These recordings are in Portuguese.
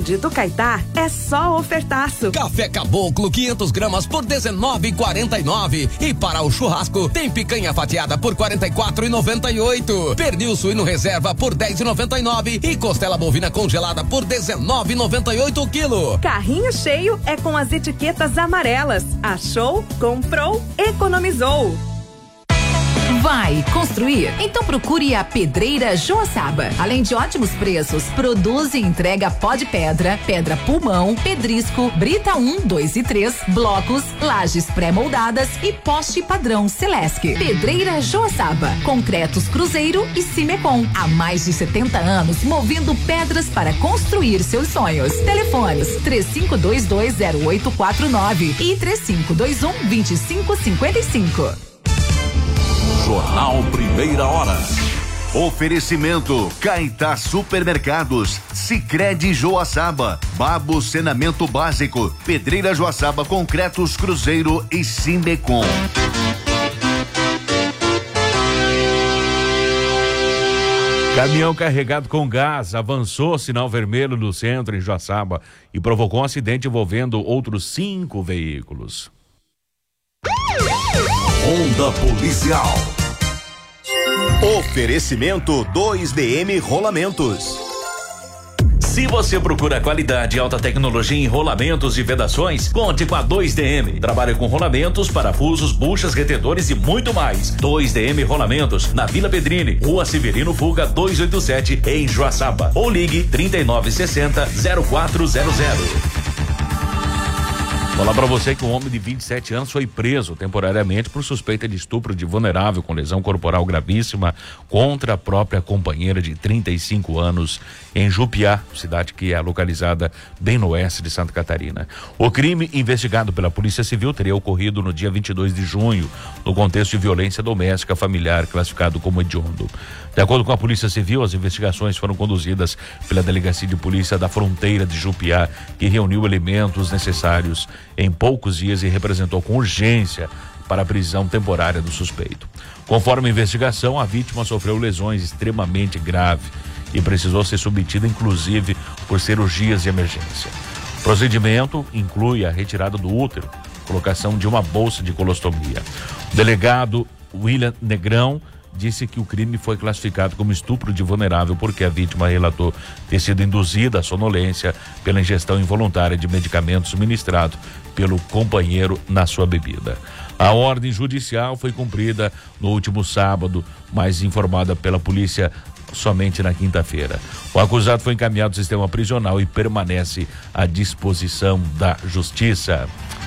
açude do Caetá é só ofertaço. Café Caboclo 500 gramas por R$19,49 e para o churrasco tem picanha fatiada por R$44,98. Pernil suíno reserva por R$10,99 e costela bovina congelada por R$19,98 o quilo. Carrinho cheio é com as etiquetas amarelas. Achou, comprou, economizou. Vai construir? Então procure a Pedreira Joaçaba. Além de ótimos preços, produz e entrega pó de pedra, pedra pulmão, pedrisco, brita 1, 2 e 3, blocos, lajes pré-moldadas e poste padrão Celesc. Pedreira Joaçaba. Concretos Cruzeiro e Cimecon. Há mais de 70 anos movendo pedras para construir seus sonhos. Telefones 35220849 e 3521-2555. Jornal Primeira Hora. Oferecimento Caetá Supermercados, Sicredi Joaçaba, Babo Saneamento Básico, Pedreira Joaçaba Concretos Cruzeiro e Cimecon. Caminhão carregado com gás avançou sinal vermelho no centro em Joaçaba e provocou um acidente envolvendo outros 5 veículos. Onda Policial. Oferecimento 2DM Rolamentos. Se você procura qualidade e alta tecnologia em rolamentos e vedações, conte com a 2DM. Trabalha com rolamentos, parafusos, buchas, retentores e muito mais. 2DM Rolamentos, na Vila Pedrini, Rua Severino Fuga 287, em Joaçaba. Ou ligue 3960-0400. Falar para você que um homem de 27 anos foi preso temporariamente por suspeita de estupro de vulnerável com lesão corporal gravíssima contra a própria companheira de 35 anos em Jupiá, cidade que é localizada bem no oeste de Santa Catarina. O crime, investigado pela Polícia Civil, teria ocorrido no dia 22 de junho, no contexto de violência doméstica familiar, classificado como hediondo. De acordo com a Polícia Civil, as investigações foram conduzidas pela Delegacia de Polícia da Fronteira de Jupiá, que reuniu elementos necessários em poucos dias e representou com urgência para a prisão temporária do suspeito. Conforme a investigação, a vítima sofreu lesões extremamente graves e precisou ser submetida, inclusive, por cirurgias de emergência. O procedimento inclui a retirada do útero, colocação de uma bolsa de colostomia. O delegado William Negrão disse que o crime foi classificado como estupro de vulnerável porque a vítima relatou ter sido induzida à sonolência pela ingestão involuntária de medicamentos ministrados pelo companheiro na sua bebida. A ordem judicial foi cumprida no último sábado, mas informada pela polícia somente na quinta-feira. O acusado foi encaminhado ao sistema prisional e permanece à disposição da justiça.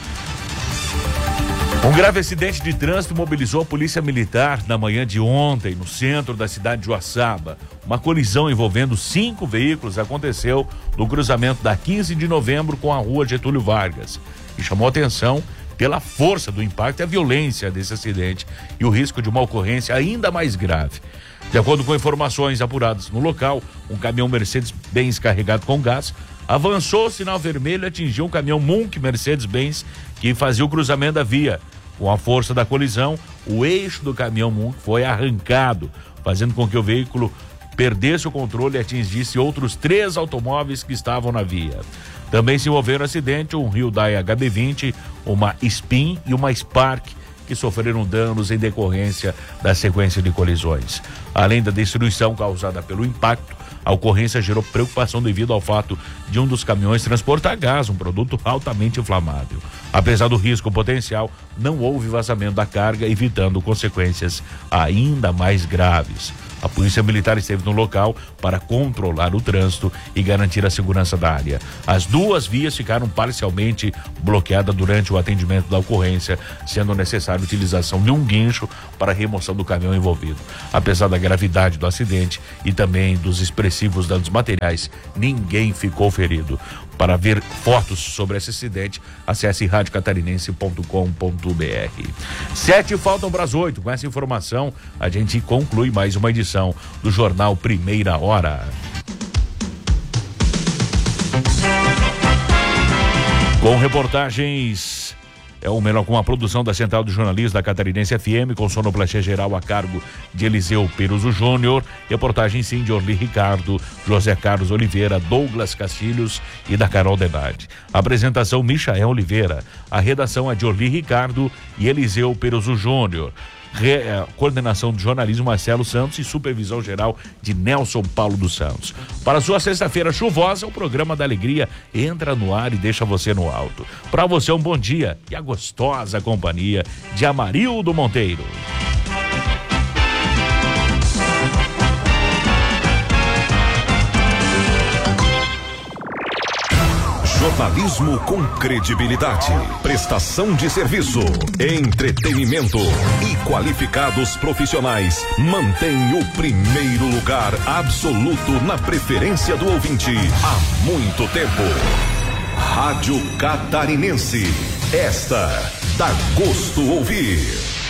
Um grave acidente de trânsito mobilizou a Polícia Militar na manhã de ontem, no centro da cidade de Joaçaba. Uma colisão envolvendo 5 veículos aconteceu no cruzamento da 15 de novembro com a rua Getúlio Vargas, e chamou atenção pela força do impacto e a violência desse acidente e o risco de uma ocorrência ainda mais grave. De acordo com informações apuradas no local, um caminhão Mercedes-Benz carregado com gás avançou o sinal vermelho e atingiu um caminhão Munk Mercedes-Benz que fazia o cruzamento da via. Com a força da colisão, o eixo do caminhão Munk foi arrancado, fazendo com que o veículo perdesse o controle e atingisse outros 3 automóveis que estavam na via. Também se envolveram no acidente um Hyundai HB20, uma Spin e uma Spark, que sofreram danos em decorrência da sequência de colisões. Além da destruição causada pelo impacto, a ocorrência gerou preocupação devido ao fato de um dos caminhões transportar gás, um produto altamente inflamável. Apesar do risco potencial, não houve vazamento da carga, evitando consequências ainda mais graves. A Polícia Militar esteve no local para controlar o trânsito e garantir a segurança da área. As 2 vias ficaram parcialmente bloqueadas durante o atendimento da ocorrência, sendo necessária a utilização de um guincho para a remoção do caminhão envolvido. Apesar da gravidade do acidente e também dos expressivos danos materiais, ninguém ficou ferido. Para ver fotos sobre esse acidente, acesse radiocatarinense.com.br. 7 faltam para as 8. Com essa informação, a gente conclui mais uma edição do Jornal Primeira Hora. Com reportagens com a produção da Central de Jornalismo da Catarinense FM, com sonoplastia geral a cargo de Eliseu Peruso Júnior, reportagem sim de Orli Ricardo, José Carlos Oliveira, Douglas Castilhos e da Carol Denardi. Apresentação Michael Oliveira, a redação é de Orli Ricardo e Eliseu Peruso Júnior. Coordenação de jornalismo Marcelo Santos e supervisão geral de Nelson Paulo dos Santos. Para sua sexta-feira chuvosa, o programa da alegria entra no ar e deixa você no alto. Para você um bom dia e a gostosa companhia de Amarildo Monteiro. Jornalismo com credibilidade, prestação de serviço, entretenimento e qualificados profissionais mantém o primeiro lugar absoluto na preferência do ouvinte há muito tempo. Rádio Catarinense, esta dá gosto ouvir.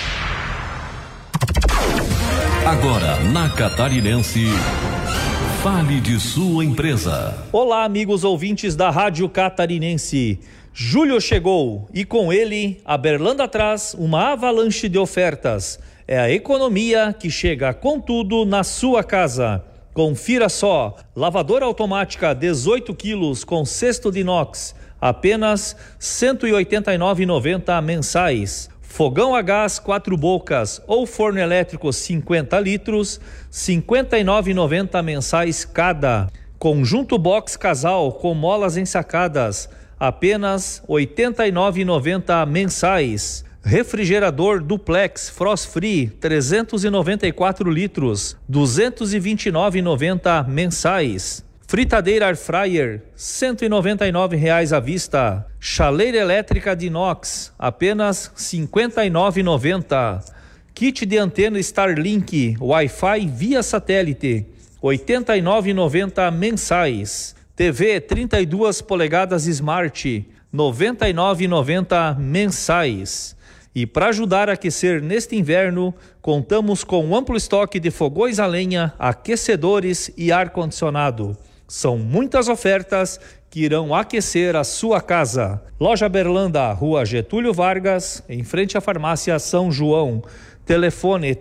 Agora na Catarinense, fale de sua empresa. Olá, amigos ouvintes da Rádio Catarinense. Julho chegou e com ele a Berlanda traz uma avalanche de ofertas. É a economia que chega com tudo na sua casa. Confira só: lavadora automática 18 quilos com cesto de inox, apenas R$ 189,90 mensais. Fogão a gás 4 bocas ou forno elétrico 50 litros, R$ 59,90 mensais cada. Conjunto box casal com molas ensacadas, apenas R$ 89,90 mensais. Refrigerador duplex frost free 394 litros, R$ 229,90 mensais. Fritadeira air fryer, R$ 199,00 à vista. Chaleira elétrica de inox, apenas R$ 59,90. Kit de antena Starlink, Wi-Fi via satélite, R$ 89,90 mensais. TV 32 polegadas Smart, R$ 99,90 mensais. E para ajudar a aquecer neste inverno, contamos com um amplo estoque de fogões a lenha, aquecedores e ar-condicionado. São muitas ofertas que irão aquecer a sua casa. Loja Berlanda, Rua Getúlio Vargas, em frente à Farmácia São João. Telefone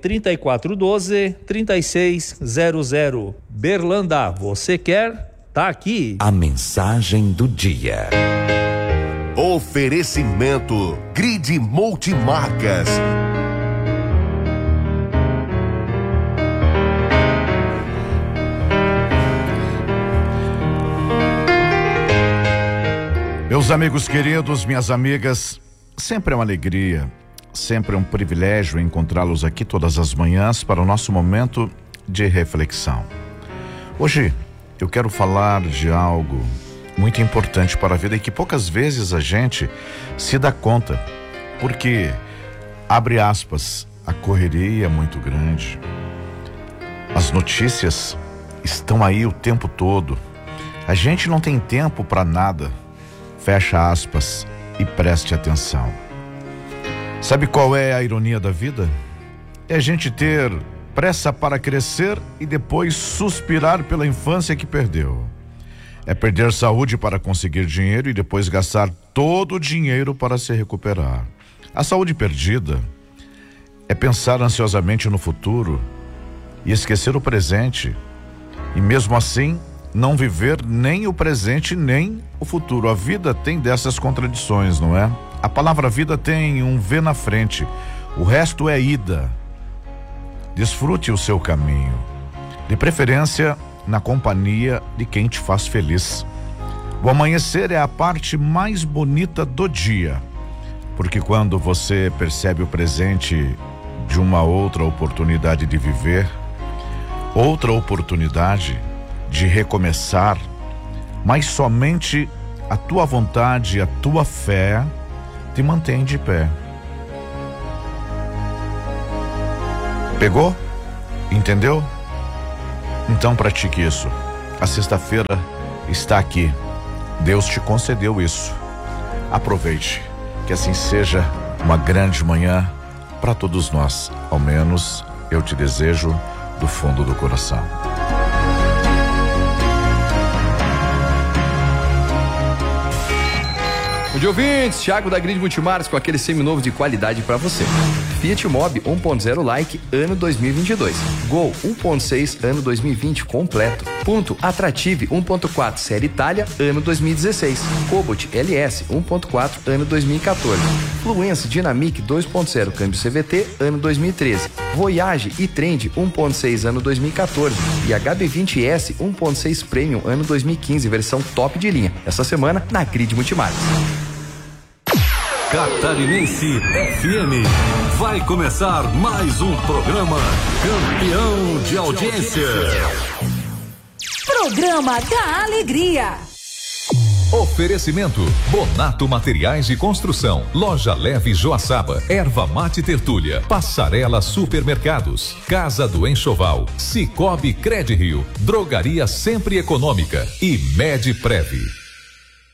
3412-3600. Berlanda, você quer? Tá aqui. A mensagem do dia. Oferecimento Grid Multimarcas. Meus amigos queridos, minhas amigas, sempre é uma alegria, sempre é um privilégio encontrá-los aqui todas as manhãs para o nosso momento de reflexão. Hoje eu quero falar de algo muito importante para a vida e que poucas vezes a gente se dá conta, porque, abre aspas, a correria é muito grande, as notícias estão aí o tempo todo, a gente não tem tempo para nada. Fecha aspas e preste atenção. Sabe qual é a ironia da vida? É a gente ter pressa para crescer e depois suspirar pela infância que perdeu. É perder saúde para conseguir dinheiro e depois gastar todo o dinheiro para se recuperar. A saúde perdida é pensar ansiosamente no futuro e esquecer o presente. E mesmo assim, não viver nem o presente nem o futuro. A vida tem dessas contradições, não é? A palavra vida tem um V na frente, o resto é ida. Desfrute o seu caminho, de preferência na companhia de quem te faz feliz. O amanhecer é a parte mais bonita do dia, porque quando você percebe o presente de uma outra oportunidade de viver, outra oportunidade de recomeçar, mas somente a tua vontade, a tua fé te mantém de pé. Pegou? Entendeu? Então pratique isso. A sexta-feira está aqui. Deus te concedeu isso. Aproveite. Que assim seja uma grande manhã para todos nós. Ao menos eu te desejo do fundo do coração. dia, ouvintes. Thiago da Grid Multimarcas com aquele seminovo de qualidade para você. Fiat Mobi 1.0 Like ano 2022. Gol 1.6 ano 2020 completo. Punto Attrative 1.4 Série Itália ano 2016. Cobalt LS 1.4 ano 2014. Fluence Dynamic 2.0 câmbio CVT ano 2013. Voyage e Trend 1.6 ano 2014 e HB20S 1.6 Premium ano 2015 versão top de linha. Essa semana na Grid Multimarcas. Catarinense FM. Vai começar mais um programa campeão de audiência. Programa da Alegria. Oferecimento: Bonato Materiais de Construção, Loja Leve Joaçaba, Erva Mate Tertúlia, Passarela Supermercados, Casa do Enxoval, Cicobi Credirio, Drogaria Sempre Econômica e Medprev.